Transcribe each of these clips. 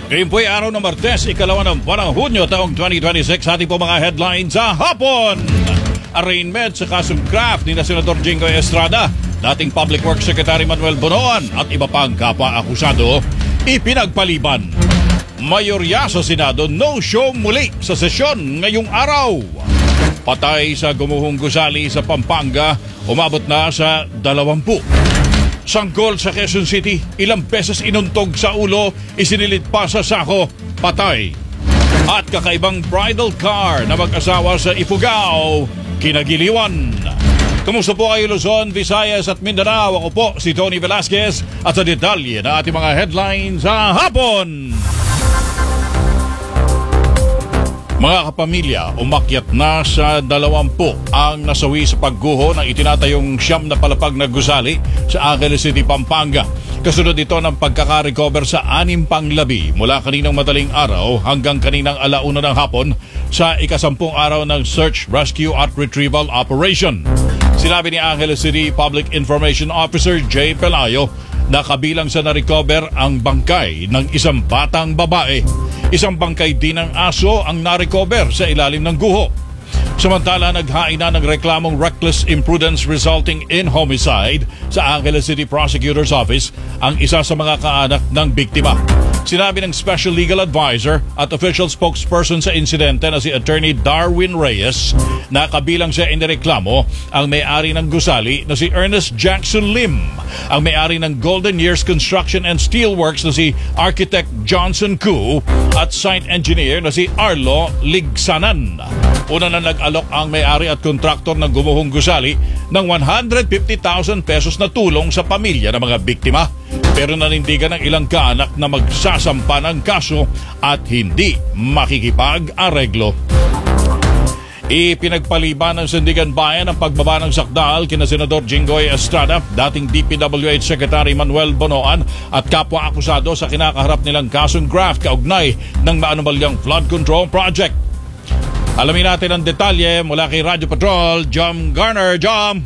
Ngayon po'y araw ng Martes, ikalawa ng buwan ng Hunyo taong 2026. Ating po mga headlines sa hapon. Arraignment sa kasong graft ni Senador Jinggoy Estrada, dating Public Works Secretary Manuel Bonoan at iba pang kapwa-akusado, ipinagpaliban. Mayorya sa Senado, no-show muli sa sesyon ngayong araw. Patay sa gumuhong gusali sa Pampanga, umabot na sa 20. Sanggol sa Quezon City, ilang beses inuntog sa ulo, isinilit pa sa sako, patay. At kakaibang bridal car na mag-asawa sa Ifugao, kinagiliwan. Kumusta po kayo Luzon, Visayas at Mindanao? Ako po si Tony Velasquez at sa detalye na ating mga headlines sa hapon. Mga kapamilya, umakyat na sa 20 ang nasawi sa pagguho ng itinatayong siyam na palapag na gusali sa Angeles City, Pampanga. Kasunod ito ng pagkaka-recover sa 6 pang labi mula kaninang madaling araw hanggang kaninang 1:00 ng hapon sa ika-10 araw ng Search, Rescue at Retrieval Operation. Sinabi ni Angeles City Public Information Officer Jay Pelayo na kabilang sa na-recover ang bangkay ng isang batang babae. Isang bangkay din ng aso ang na-recover sa ilalim ng guho. Samantala, naghain na ng reklamong reckless imprudence resulting in homicide sa Angeles City Prosecutor's Office ang isa sa mga kaanak ng biktima. Sinabi ng Special Legal Advisor at official spokesperson sa insidente na si Attorney Darwin Reyes na kabilang siya inireklamo ang may-ari ng gusali na si Ernest Jackson Lim, ang may-ari ng Golden Years Construction and Steelworks na si Architect Johnson Koo at site engineer na si Arlo Ligsanan. Una na nag-alok ang may-ari at kontraktor ng gumuhong gusali ng 150,000 pesos na tulong sa pamilya ng mga biktima. Pero nanindigan ng ilang kaanak na magsasampa ng kaso at hindi makikipag-areglo. Ipinagpaliban ng Sandigan Bayan ang pagbaba ng sakdal kina Senador Jinggoy Estrada, dating DPWH Secretary Manuel Bonoan at kapwa-akusado sa kinakaharap nilang kasong graft kaugnay ng maanumalyang flood control project. Alamin natin ang detalye mula kay Radyo Patrol, Jom Garner. Jom!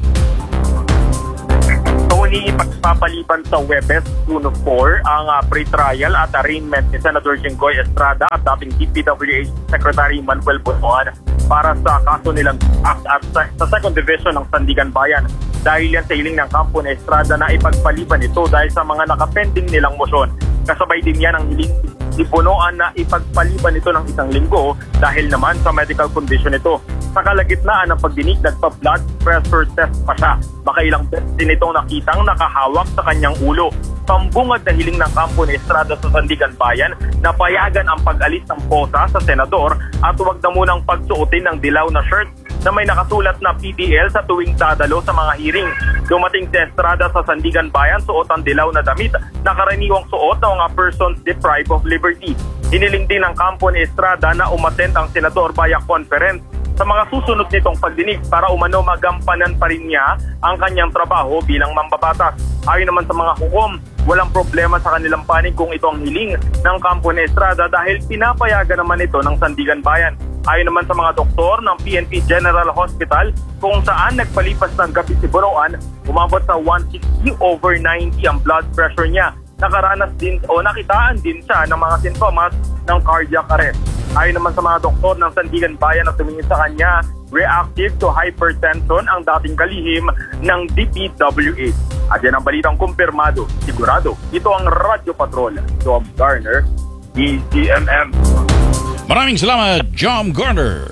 Tony, ipagpapaliban sa Webes, June 4, ang pre-trial at arraignment ni Senator Jinggoy Estrada at dating DPWH Secretary Manuel Bonoan para sa kaso nilang act at sa Second Division ng Sandigan Bayan. Dahil yan sa hiling ng kampo ni Estrada na ipagpaliban ito dahil sa mga nakapending nilang motion. Kasabay din yan ang hiling ni Bonoan na ipagpaliban ito ng 1 linggo dahil naman sa medical condition ito. Sa kalagitnaan ng pagdinig, nagpa-blood pressure test pa siya. Makailang beses din itong nakitang nakahawak sa kanyang ulo. Pambungad na hiling ng kampo ni Estrada sa Sandigan Bayan na payagan ang pag-alis ng posa sa senador at huwag na munang pagsuotin ng dilaw na shirt na may nakasulat na PDL sa tuwing dadalo sa mga hearing. Dumating si Estrada sa Sandigan Bayan, suot ang dilaw na damit na karaniwang suot ng mga persons deprived of liberty. Hiniling din ng kampo ni Estrada na umattend ang senador via conference sa mga susunod nitong pagdinig para umano magampanan pa rin niya ang kanyang trabaho bilang mambabatas. Ayon naman sa mga hukom, walang problema sa kanilang panig kung ito ang hiling ng kampo ni Estrada dahil pinapayagan naman ito ng Sandigan Bayan. Ayon naman sa mga doktor ng PNP General Hospital kung saan nagpalipas ng gabi si Bonoan, umabot sa 160/90 ang blood pressure niya. Nakaranas din o nakitaan din siya ng mga sintomas ng cardiac arrest. Ayon naman sa mga doktor ng Sandigan Bayan na tumingin sa kanya, reactive to hypertension ang dating kalihim ng DPWH. At yan ang balitang kumpirmado, sigurado. Ito ang Radyo Patrol, Jom Garner, DCMM. Maraming salamat, Jom Garner.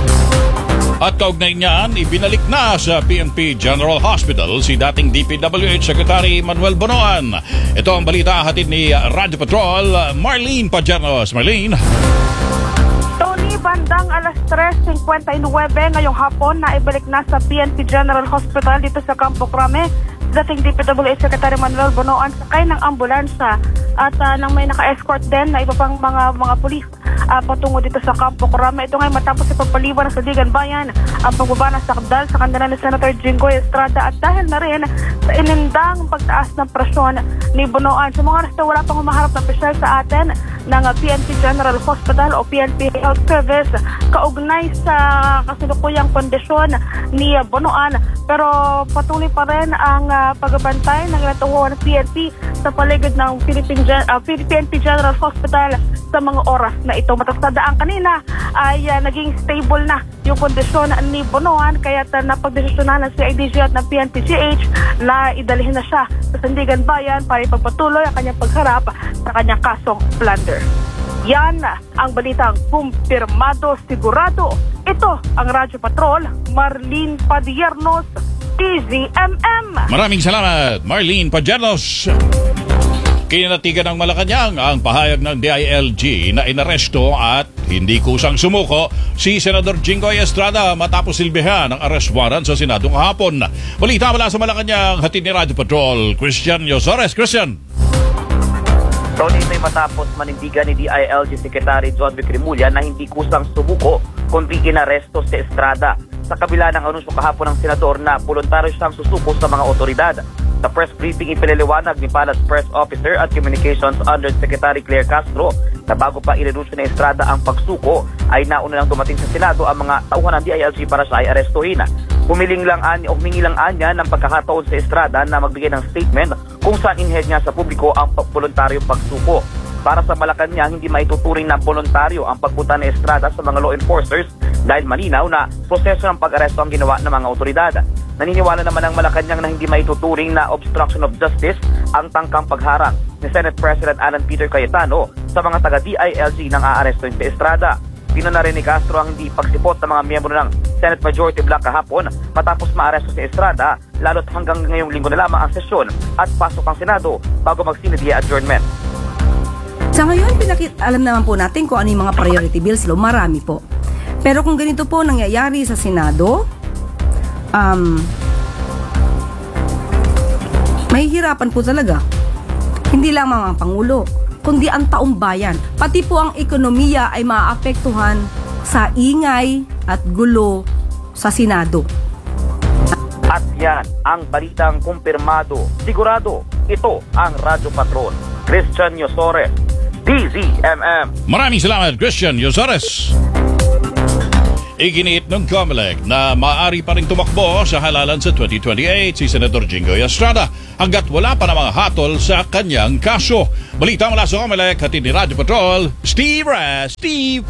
At kaugnay niyan, ibinalik na sa PNP General Hospital si dating DPWH Secretary Manuel Bonoan. Ito ang balita hatid ni Radyo Patrol, Marlene Pajernos. Marlene. Tony, bandang alas 3:59 ngayong hapon na ibalik na sa PNP General Hospital dito sa Campo Crame dating DPWH Secretary Manuel Bonoan sakay ng ambulansya at nang may naka-escort din na iba pang mga pulis patungo dito sa Campo Crame. Ito ngay matapos ipagpaliban ng Sandigan Bayan ang pagbaba ng sakdal sa kanila ni Senator Jinggoy Estrada at dahil na rin sa inindang pagtaas ng presyon ni Bonoan. Sa mga resto wala pang humaharap na opisyal sa atin ng PNP General Hospital o PNP Health Service kaugnay sa kasalukuyang kondisyon ni Bonoan, pero patuloy pa rin ang pagbabantay ng ilatungkuhan ng PNP sa paligid ng PNP General Hospital sa mga oras na ito. Matatandaan kanina ay naging stable na yung kondisyon ni Bonoan, kaya napagdesisyonan ng CIDG at ng PNPGH na idalhin na siya sa Sandigan Bayan para ipagpatuloy ang kanyang pagharap sa kanyang kasong plunder. Yan ang balitang kumpirmado, sigurado. Ito ang Radyo Patrol, Marlene Padiernos, TZMM. Maraming salamat, Marlene Padiernos. Kinatigan ng Malacanang ang pahayag ng DILG na inaresto at hindi kusang sumuko si Senador Jinggoy Estrada matapos silbihan ng arrest warrant sa Senado kahapon. Balita mula sa Malacanang, hatid ni Radyo Patrol, Christian Yosores. Christian. Tony, ito'y matapos manindigan ni DILG Secretary John Vic Remulla na hindi kusang sumuko kundi inaresto si Estrada sa kabila ng anunsyo kahapon ng senador na voluntaryo siyang susuko sa mga otoridad. Sa press briefing, ipinaliwanag ni Palace Press Officer at Communications Undersecretary Claire Castro na bago pa inanunsyo ni Estrada ang pagsuko ay nauna lang dumating sa Senado ang mga tauhan ng DILG para siya ay arestuhin. Humingi lang anya ng pagkakataon sa Estrada na magbigay ng statement kung saan inhead niya sa publiko ang voluntaryong pagsuko. Para sa Malacanang, hindi maituturing na voluntaryo ang pagpunta ni Estrada sa mga law enforcers dahil malinaw na proseso ng pag-aresto ang ginawa ng mga otoridad. Naniniwala naman ang Malacanang na hindi maituturing na obstruction of justice ang tangkang pagharang ni Senate President Alan Peter Cayetano sa mga taga-DILG nang aarestuhin si Estrada. Pinuna rin ni Castro ang hindi pagsipot ng mga miyembro ng Senate Majority Bloc kahapon matapos maaresto si Estrada, lalo't hanggang ngayong linggo na lamang ang sesyon at pasok ang Senado bago magsinadiya adjournment. Sa ngayon, alam naman po natin kung ano yung mga priority bills, marami po. Pero kung ganito po nangyayari sa Senado, mahihirapan po talaga. Hindi lang mga Pangulo, kundi ang taong bayan. Pati po ang ekonomiya ay maaapektuhan sa ingay at gulo sa Senado. At yan ang balitang kumpirmado. Sigurado, ito ang Radyo Patrol. Christian Yosores, DZMM. Maraming salamat, Christian Yosores. Iginiit ng COMELEC na maaari pa rin tumakbo sa halalan sa 2028 si Senador Jinggoy Estrada hanggat wala pa namang hatol sa kanyang kaso. Balita mula sa COMELEC, hatid ni Radyo Patrol, Steve Raz. Steve!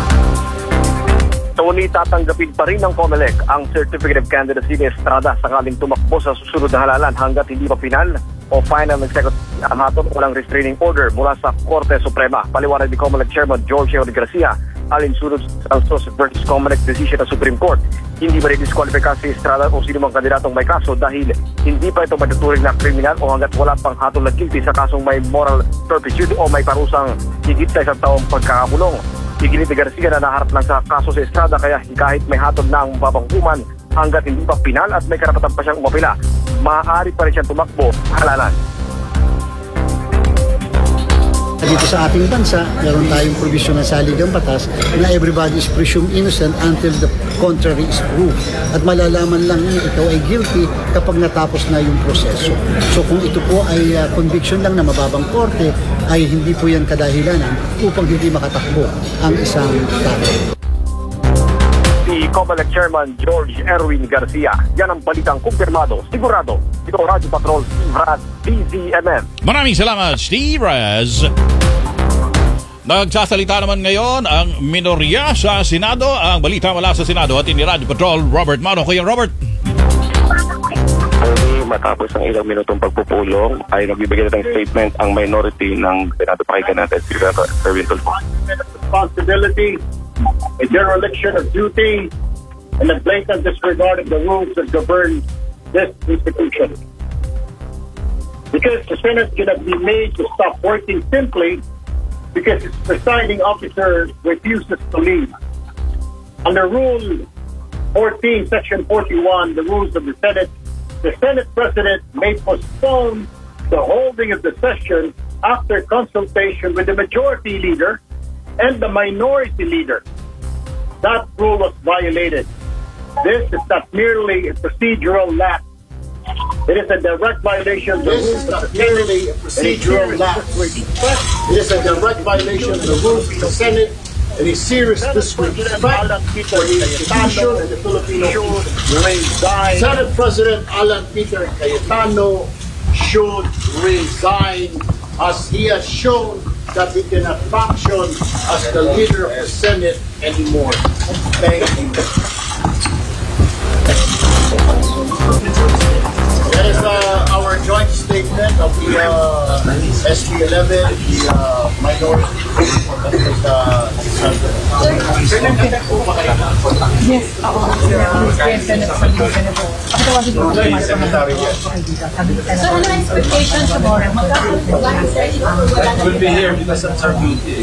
Tony, tatanggapin pa rin ng COMELEC ang Certificate of Candidacy ni Estrada sakaling tumakbo sa susunod na halalan hanggat hindi pa pinal o final ng secretary ang hatol o ng restraining order mula sa Korte Suprema. Paliwanag ni COMELEC Chairman George Henry Garcia, alinsunod ang Joseph versus COMELEC decision ng Supreme Court. Hindi ba rin-disqualify si Estrada o sino mang kandidatong may kaso dahil hindi pa ito matuturing na kriminal o hanggat wala pang hatol na guilty sa kasong may moral turpitude o may parusang higit sa isang taong pagkakakulong. Iginit ni Garcia na naharap lang sa kaso sa Estrada kaya kahit may hatol na ang mapapanghukuman hanggat hindi pa pinal at may karapatan pa siyang umapila, maaari pa rin siyang tumakbo halalan. Dito sa ating bansa, meron tayong provision ng saligang batas na everybody is presumed innocent until the contrary is proved. At malalaman lang ikaw ay guilty kapag natapos na yung proseso. So kung ito po ay conviction lang na mababang korte, ay hindi po yan kadahilanan upang hindi makatakbo ang isang tao. Si COMELEC Chairman George Erwin Garcia. Yan ang balitang kumpirmado. Sigurado. Ito Radyo Patrol, Steve Raz, DZMM. Maraming salamat, Steve Raz. Nagsasalita naman ngayon ang minorya sa Senado. Ang balita mula sa Senado at ni Radyo Patrol, Robert Mano. Kuya Robert. Matapos ang ilang minutong pagpupulong ay nagbibigay ng statement ang minority ng Senado. Pakinggan natin si Erwin Tulfo. Responsibility, a dereliction of duty, and a blatant disregard of the rules that govern this institution. Because the Senate cannot be made to stop working simply because its presiding officer refuses to leave. Under Rule 14, Section 41, the rules of the Senate President may postpone the holding of the session after consultation with the majority leader and the minority leader. That rule was violated. This is not merely a procedural lapse. It is a direct violation of the rules of the Senate. It is a direct violation of the rules of the Senate and a serious disrespect for the institution and the Filipino people. Senate President Alan Peter Cayetano should resign as he has shown that he cannot function as the leader of the Senate anymore. Thank you. That is our joint statement of the SB11, the minority. So, ano ang expectation tomorrow? We'll be here because that's our duty.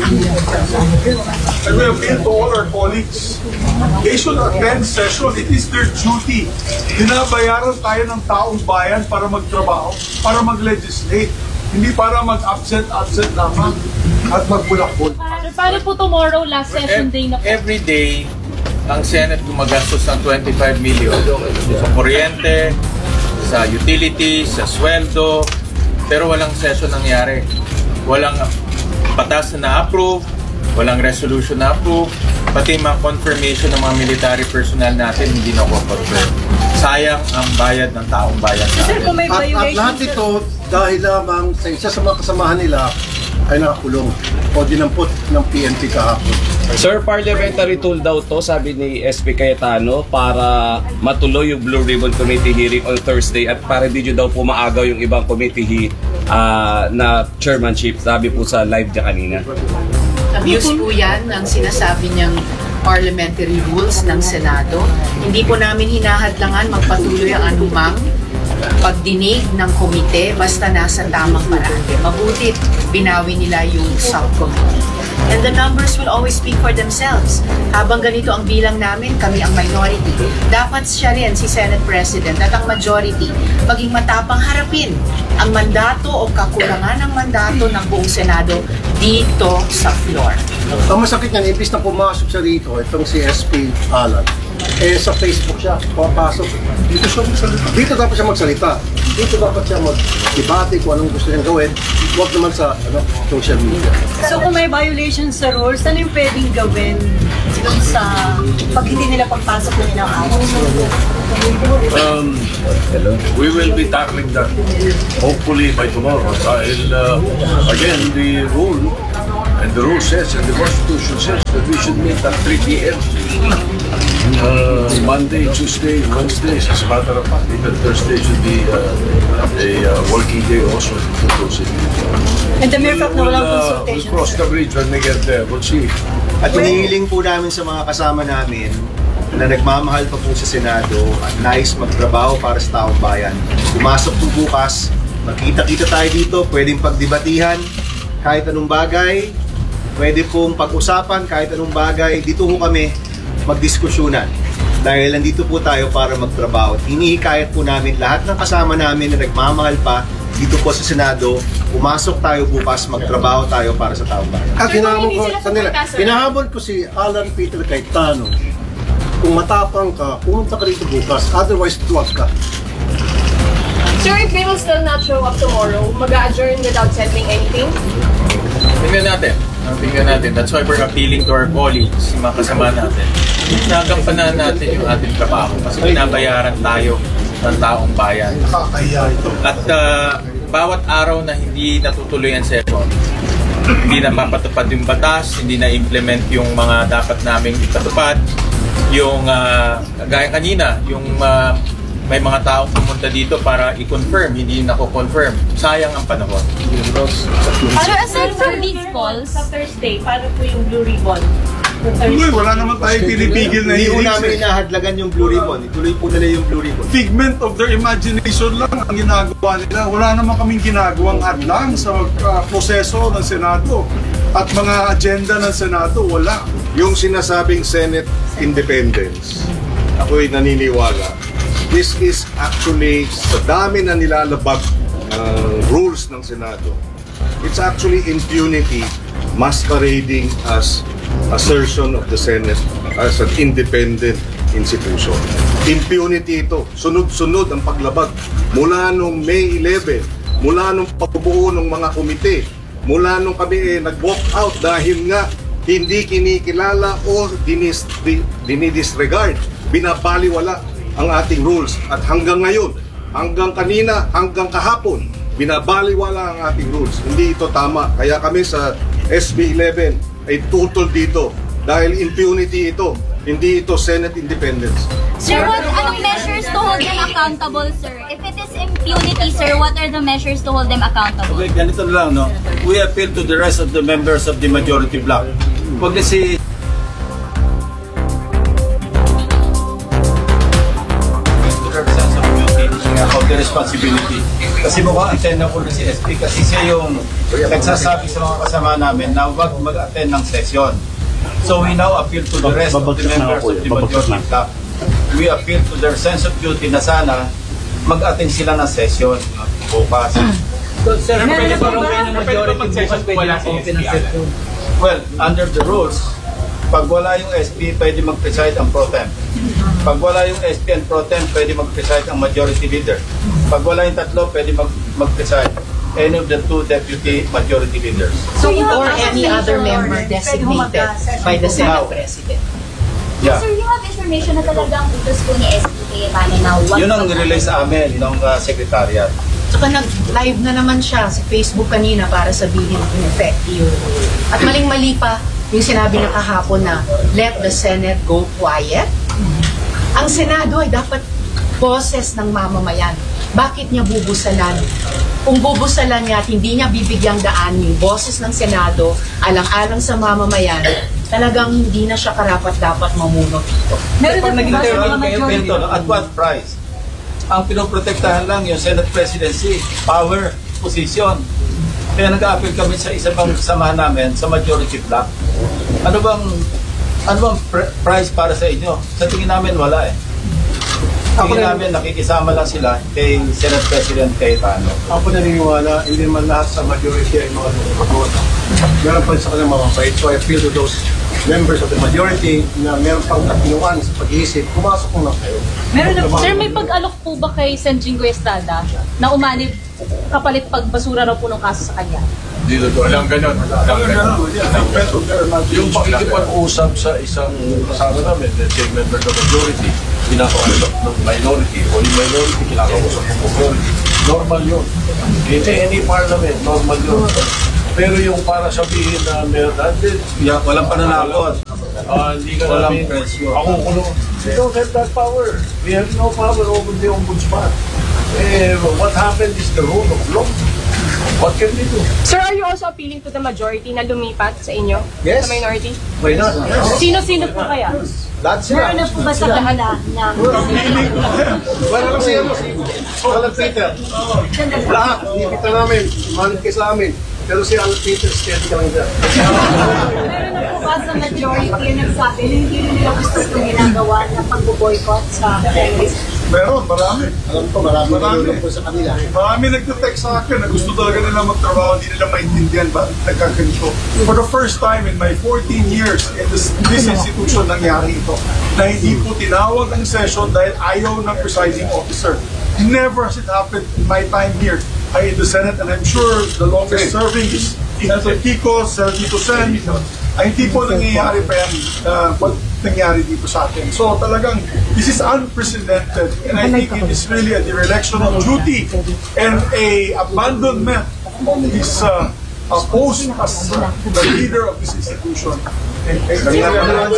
And we appeal to all our colleagues. They should attend session. It is their duty. Binabayaran tayo ng taong bayan para magtrabaho, para mag-legislate. Hindi para mag-absent lamang at magbulakbol. Paano po tomorrow, last session day na po? Every day, ang Senate gumagastos ng 25 million sa kuryente, sa utilities, sa sweldo, pero walang session nangyari. Walang batas na na-approve, walang resolution na-approve, pati mga confirmation ng mga military personnel natin hindi na-confirm. Sayang ang bayad ng taong bayan Sir, kung may At violation, lahat ito dahil lamang sa isa sa mga kasamahan nila ay nakakulong o dinampot ng PNP kahapon. Sir, parliamentary tool daw to, sabi ni SP Cayetano, para matuloy yung Blue Ribbon Committee hearing on Thursday at para di nyo daw po maagaw yung ibang committee na chairmanship, sabi po sa live niya kanina. Abuse po yan ang sinasabi niyang parliamentary rules ng Senado. Hindi po namin hinahadlangan magpatuloy ang anumang pagdinig ng komite basta nasa tamang paraan. Mabuti binawi nila yung subcommittee. And the numbers will always speak for themselves. Habang ganito ang bilang namin, kami ang minority. Dapat siya rin, si Senate President, at ang majority, maging matapang harapin ang mandato o kakulangan ng mandato ng buong Senado dito sa floor. Ang masakit niyan, imbis na pumasok siya dito, itong si SP Alan, sa Facebook siya, papasok. Dito dapat siya magsalita. Dito dapat siya mag-debate kung anong gusto niyang gawin. Huwag naman sa social media. so kung may violations sa rules, ano yung pwedeng gawin dun sa pag hindi nila pagpasok na nilang araw? We will be tackling that hopefully by tomorrow. Again, the rule and the rule says and the Constitution says that we should meet at 3 p.m. Monday, Tuesday, Wednesdays. As a matter of fact, even Thursday should be a working day also for those cities. And the mere fact na walang We'll consultation. cross the bridge when we get there. We'll see. At hinihiling po namin sa mga kasama namin na nagmamahal pa po sa Senado at nais magtrabaho para sa taong bayan. Pumasok po bukas, magkita-kita tayo dito, pwedeng pagdebatihan kahit anong bagay, pwede pong pag-usapan kahit anong bagay. Dito po kami magdiskusyonan dahil nandito po tayo para magtrabaho. Hinihikayat po namin lahat ng kasama namin na nagmamahal pa dito po sa Senado, pumasok tayo bukas, magtrabaho tayo para sa taong bayan. At hinahabol ko si Alan Peter Cayetano, kung matapang ka, pumunta ka rito bukas, otherwise tuwag ka. Sir, if they will still not show up tomorrow, mag-adjourn without settling anything? Tingnan natin. That's why we're appealing to our colleagues, mga kasama natin. Nagampanan natin yung ating trabaho kasi binabayaran tayo ng taong bayan. At bawat araw na hindi natutuloy ang session, hindi na mapatupad yung batas, hindi na implement yung mga dapat naming ipatupad, yung gaya kanina, yung may mga taong pumunta dito para i-confirm, hindi nako-confirm. Sayang ang panahon. Pero aside from these calls, sa Thursday, paano po yung Blue Ribbon? Uy, wala naman tayo pinipigil na Hindi po hearings. namin inahadlagan yung Blue Ribbon. Ituloy po nila yung Blue Ribbon. Figment of their imagination lang ang ginagawa nila. Wala naman kaming ginagawang hadlang sa proseso ng Senado. At mga agenda ng Senado, wala. Yung sinasabing Senate independence, ako'y naniniwala. This is actually, sa dami na nilalabag rules ng Senado, it's actually impunity masquerading as assertion of the Senate as an independent institution. Impunity ito. Sunod-sunod ang paglabag mula nung May 11, mula nung pagbubuo ng mga komite, mula nung kami nag-walk out dahil nga hindi kinikilala o dinidisregard, binabaliwala ang ating rules. At hanggang ngayon, hanggang kanina, hanggang kahapon, binabaliwala ang ating rules. Hindi ito tama. Kaya kami sa SB 11 ay tutol dito dahil impunity ito. Hindi ito Senate independence. Sir, anong measures to hold them accountable, sir? If it is impunity, sir, what are the measures to hold them accountable? Okay, ganito na lang, no? We appeal to the rest of the members of the majority bloc. Huwag na si of the responsibility. Kasi mukhang attend na po na si SP kasi siya yung nagsasabi sa mga kasama namin na huwag mag-attend ng session. So we now appeal to the rest of the members of the majority bloc. We appeal to their sense of duty na sana mag-attend sila ng session bukas. So, sir, pwede ba ng majority bukas pwede na open ang session? Well, under the rules, pag wala yung SP, pwede mag-preside ang pro tem. Pag wala yung SP and pro tem, pwede mag-preside ang majority leader. Pag wala yung tatlo, pwede mag-preside any of the two deputy majority leaders. So, or any other member designated by the Senate President. Yeah. Sir, you have information na talagang utos po ni SPK na Yun ang nirelease sa amin ng secretariat. Tsaka nag-live na naman siya sa Facebook kanina para sabihin in effect yun. At maling-mali pa yung sinabi na kahapon na let the Senate go quiet. Ang Senado ay dapat boses ng mamamayan. Bakit niya bubusalan? Kung bubusalan niya at hindi niya bibigyang daan yung boses ng Senado alang-alang sa mamamayan, talagang hindi na siya karapat-dapat mamuno dito. Pag nag-intervene kayo ganito, at what price? Ang pinoprotektahan lang yung Senate presidency, power, position. Kaya nag-a-appeal kami sa isa pang samahan namin sa majority bloc. Ano bang price para sa inyo? Sa tingin namin wala eh. Tingin namin nakikisama lang sila kay Senate President Cayetano. Ako naniniwala, hindi naman lahat sa majority ay mga nagpapagod. Meron pa sa kanilang mga fight. So I appeal to those members of the majority na meron pang katinuan sa pag-iisip, pumasok mo lang kayo. Sir, may pag-alok po ba kay Sen. Jingo Estrada na umanib kapalit pagbasura raw po ng kaso sa kanya? Dito to, alam ganon. Yung pakikipag-usap sa isang kasama namin, let's say member of the majority, kinakausap ng minority, o yung minority kinakausap ng majority. Normal yun. In any parliament, normal yun. Pero yung para sabihin na meron natin, walang pananakot. Hindi ka namin, ako kulong. We don't have that power. We have no power over the ombudsman. What happened is the rule of law. What can we do? Sir, are you also appealing to the majority na lumipat sa inyo? Yes. Sa minority? Why not? Sino-sino po kaya? Lahat sila. Meron na po ba sa kanila na... Wala lang siya. Alan Peter. Lahat. Ipita namin. Malit kayo sa amin. Pero si Alan Peter, steady ka lang dyan. Meron na po ba sa majority yung nagsabi na hindi nila gusto itong ginagawa na pag-boycott sa terrorist? Meron, marami. Alam ko, marami po sa kanila. Marami nagte-text sa akin na gusto talaga nila magtrabaho, hindi nila maintindihan ba nagkaganito. For the first time in my 14 years in this institution nangyari ito, na hindi po tinawag ang session dahil ayaw ng presiding officer. Never has it happened in my time here in the Senate, and I'm sure the longest serving is Senator Kiko, Senator Sen. Ay hindi po nangyayari pa yan what nangyari dito sa atin. So talagang this is unprecedented, and I think it is really a dereliction of duty and a abandonment of his post as the leader of this institution. Kaya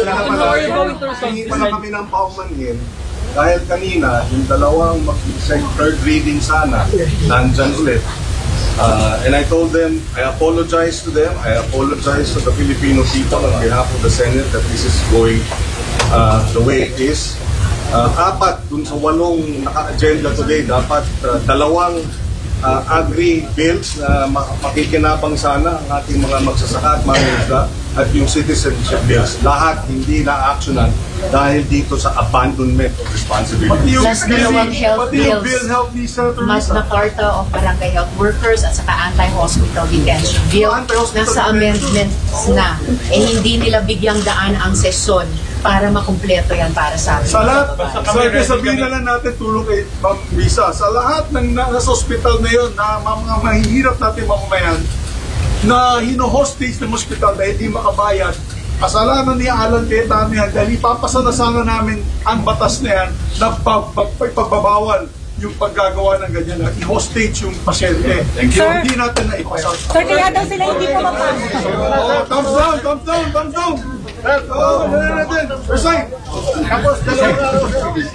pala kami ng paumanhin dahil kanina, yung dalawang third reading sana, nandyan ulit. And I told them, I apologize to them, I apologize to the Filipino people on behalf of the Senate that this is going the way it is. Apat dun sa 8 naka-agenda today, dapat dalawang agri-bills na makikinabang sana ang ating mga magsasaka at mga isda at yung citizenship bills. Lahat hindi na-actionan dahil dito sa abandonment of responsibility. Plus dalawang health bills, mas na Carta of Barangay Health Workers at saka anti-hospital detention bill. Nasa amendments na. Hindi nila bigyang daan ang sesyon para makumpleto yan para sa amin. Sa lahat, sabihin na lang natin tulong kay Ma'am Risa, sa lahat ng nasa hospital na yun, na mga mahihirap natin mamamayan, na hino-hostage ng hospital dahil hindi makabayad, kasalanan ni Alan Cayetano yan dahil ipapasa na sana namin ang batas na yan na pagbabawal yung paggagawa ng ganyan na i-hostage yung pasyente. Sir. Hindi natin na ipasal. Sir, kaya daw sila hindi pumapasok. Thumbs down, thumbs down, thumbs down. Natin. Resign. Tapos dalawang araw.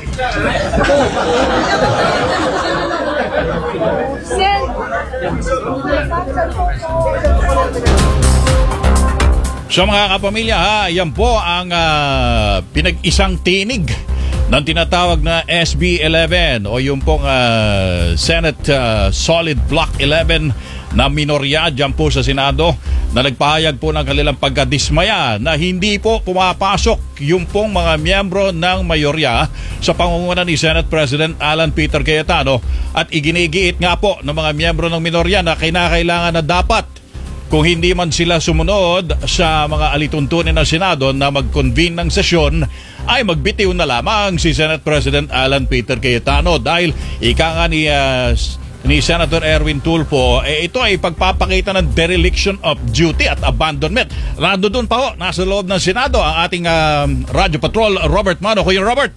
So mga kapamilya, yan po ang pinag-isang tinig ng tinatawag na SB 11 o yung pong Senate Solid Block 11 na minorya dyan po sa Senado na nagpahayag po ng kanilang pagkadismaya na hindi po pumapasok yung pong mga miyembro ng mayorya sa pangunguna ni Senate President Alan Peter Cayetano at iginigiit nga po ng mga miyembro ng minorya na kinakailangan na dapat kung hindi man sila sumunod sa mga alituntunin ng Senado na mag-convene ng sesyon, ay magbitiw na lamang si Senate President Alan Peter Cayetano dahil ika nga ni Senator Erwin Tulfo, ito ay pagpapakita ng dereliction of duty at abandonment. Nando doon pa ho, nasa loob ng Senado ang ating Radyo Patrol, Robert Mano. Kuya Robert.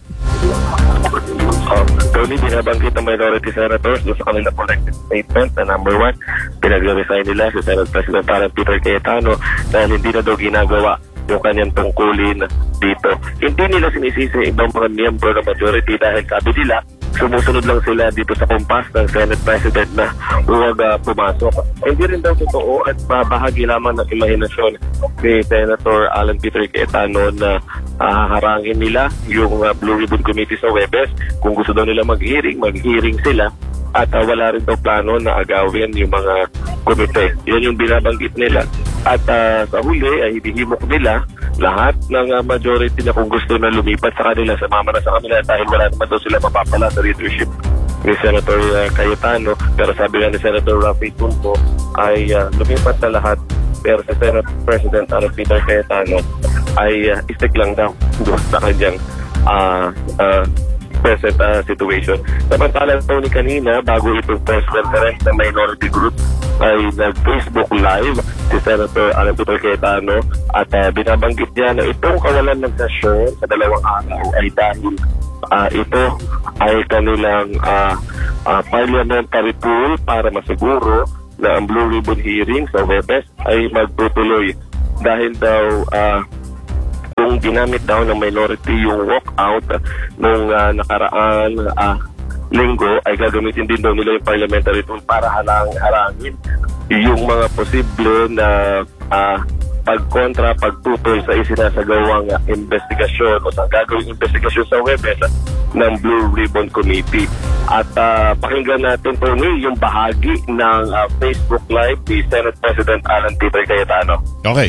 Tony, binabanggit ng minority senators doon sa kanilang collective statement na number 1, pinag-resign nila si Senate President Alan Peter Cayetano dahil hindi na daw ginagawa yung kanyang tungkulin dito. Hindi nila sinisisi ibang mga miyembro ng majority dahil sabi nila sumusunod lang sila dito sa kumpas ng Senate President na huwag pumasok. Hindi rin daw totoo at bahagi lamang ng imahinasyon ni Senator Alan Peter Cayetano na haharangin nila yung Blue Ribbon Committee sa Webes. Kung gusto daw nila mag-hearing sila at wala rin daw plano na agawin yung mga komite. Yan yung binabanggit nila. At sa huli ay hinihimok nila lahat ng majority na kung gusto na lumipat sa kanila, sumama na sa kanila dahil wala naman daw sila mapapala sa leadership ni Senator Cayetano. Pero sabi nga ni Senator Rafi Tulfo ay lumipat na lahat. Pero sa Senate President Alan Peter Cayetano ay stick lang daw doon sa kanyang present situation. Samantalang Tony, kanina bago itong press conference ng minority group ay nag-Facebook Live si Senator Alan Peter Cayetano at binabanggit niya na itong kawalan ng sesyon sa 2 araw ay dahil ito ay kanilang parliamentary tool para masiguro na ang Blue Ribbon hearing sa Webes ay magtutuloy dahil daw kung ginamit daw ng minority yung walkout nung nakaraan linggo ay gagamitin din daw nila yung parliamentary tool para harangin yung mga posible na pagkontra, pagtutol sa isinasagawang investigasyon o sa gagawing investigasyon sa Webes ng Blue Ribbon Committee. At pakinggan natin po yung bahagi ng Facebook Live ni Senate President Alan Peter Cayetano. Okay.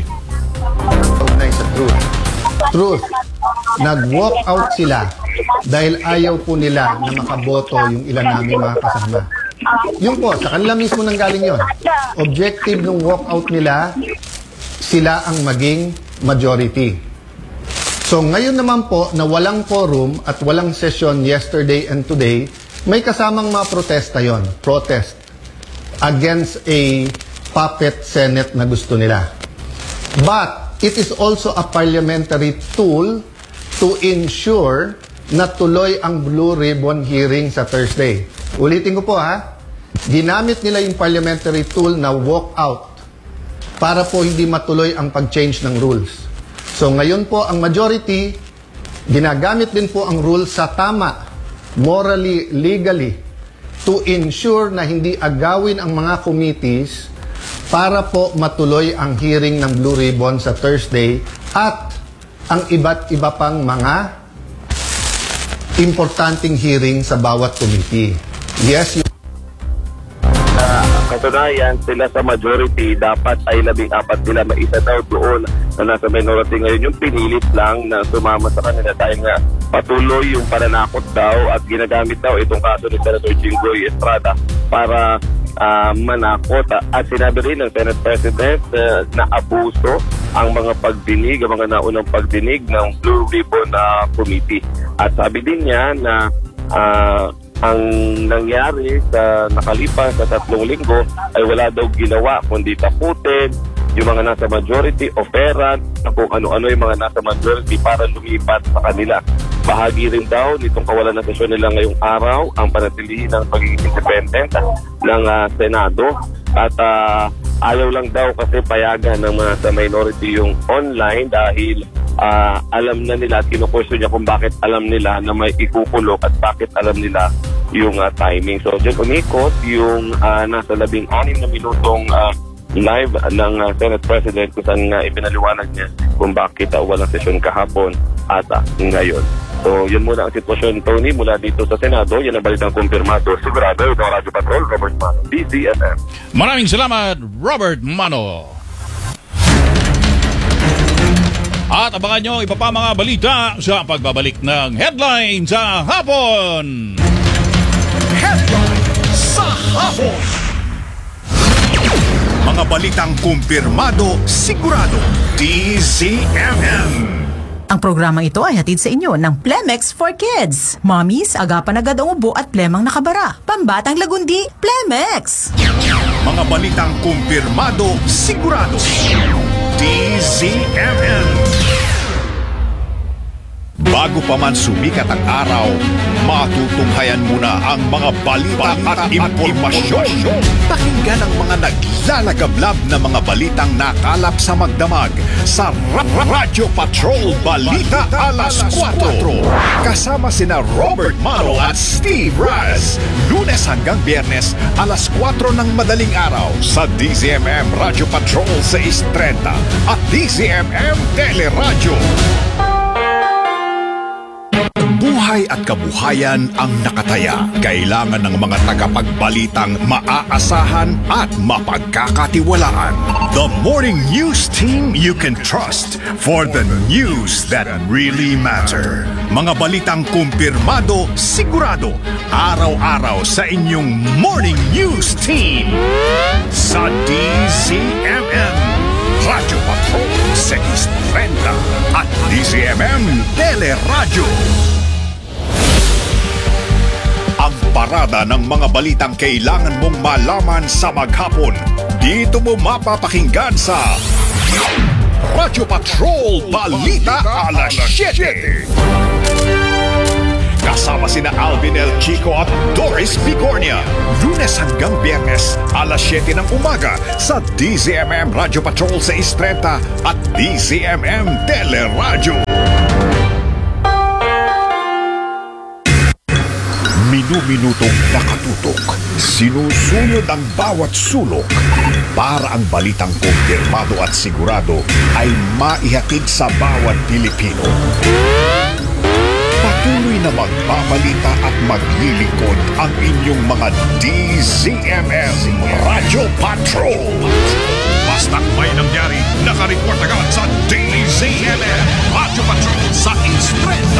Sa truth, nag-walk out sila dahil ayaw po nila na makaboto yung ilan namin mga kasama. Yun po, sa kanila mismo nanggaling yun. Objective ng walkout nila, sila ang maging majority. So ngayon naman po na walang quorum at walang session yesterday and today, may kasamang mga protesta yon, protest against a puppet Senate na gusto nila. But it is also a parliamentary tool to ensure na tuloy ang Blue Ribbon hearing sa Thursday. Ulitin ko po ginamit nila yung parliamentary tool na walk out para po hindi matuloy ang pag-change ng rules. So ngayon po ang majority, ginagamit din po ang rules sa tama, morally, legally, to ensure na hindi agawin ang mga committees para po matuloy ang hearing ng Blue Ribbon sa Thursday at ang iba't iba pang mga importanteng hearing sa bawat committee. Yes, katunayan, sila sa majority dapat ay 14 sila, maisa daw doon na nasa minority ngayon yung pinilit lang na sumama sa kanila dahil nga patuloy yung pananakot daw at ginagamit daw itong kaso ni Senator Jinggoy Estrada para manakot at sinabi rin ng Senate President na abuso ang mga pagdinig, ang mga naunang pagdinig ng Blue Ribbon Committee. At sabi din niya na ang nangyari sa nakalipas sa 3 linggo ay wala daw ginawa kundi takutin yung mga nasa majority, operan na kung ano-ano yung mga nasa majority para lumipat sa kanila. Bahagi rin daw nitong kawalan ng sesyon nila ngayong araw ang panatilihin ng pagiging independent ng Senado at ayaw lang daw kasi payagan ng mga sa minority yung online dahil alam na nila at kinukwestiyon niya kung bakit alam nila na may ikukulong at bakit alam nila yung timing. So dyan umikot yung nasa 16 na minutong live ng Senate President kung saan ipinaliwanag niya kung bakit walang sesyon kahapon at ngayon. So yun muna ang sitwasyon, Tony, mula dito sa Senado. Yan ang balitang kumpirmado. Sigurado, ito ang Radyo Patrol, Robert Mano, DZMM. Maraming salamat, Robert Mano. At abangan nyo iba pa mga balita sa pagbabalik ng Headline sa Hapon. Headline sa Hapon. Mga balitang kumpirmado, sigurado, DZMM. Ang programang ito ay hatid sa inyo ng Plemex for Kids. Mommies, agapan agad ang ubo at plemang nakabara. Pambatang lagundi, Plemex. Mga balitang kumpirmado, sigurado, DZMM. Bago pa man sumikat ang araw, matutunghayan muna ang mga balita at impormasyon. Pakinggan ang mga naglalagablab na mga balitang nakalap sa magdamag sa Radyo Patrol Balita Alas 4. Kasama sina Robert Mano at Steve Raz. Lunes hanggang Biyernes, alas 4 ng madaling araw sa DZMM Radyo Patrol 630 at DZMM Teleradyo. Buhay at kabuhayan ang nakataya. Kailangan ng mga tagapagbalitang maaasahan at mapagkakatiwalaan. The Morning News Team you can trust for the news that really matter. Mga balitang kumpirmado, sigurado, araw-araw sa inyong Morning News Team. Sa DZMM, Radyo Patrol 630 at DZMM Teleradyo. Ang parada ng mga balitang kailangan mong malaman sa maghapon. Dito mo mapapakinggan sa Radyo Patrol Balita Alas 7. Kasama sina Alvin El Chico at Doris Bigornia. Lunes hanggang Biyernes, alas 7 ng umaga sa DZMM Radyo Patrol 630 at DZMM Teleradyo. Minu-minutong nakatutok, sinusunod ang bawat sulok para ang balitang kumpirmado at sigurado ay maihatid sa bawat Pilipino. Patuloy na magbabalita at maglilingkod ang inyong mga DZMM Radio Patrol. Basta't may nangyari, nakareport agad sa DZMM Radio Patrol sa Instrenta.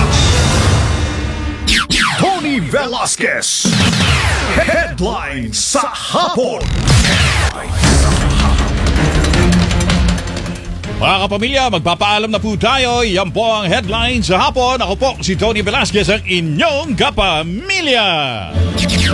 Tony Velasquez, Headline sa Hapon. Mga kapamilya, magpapaalam na po tayo. Yan po ang Headline sa Hapon. Ako po si Tony Velasquez, ang inyong kapamilya.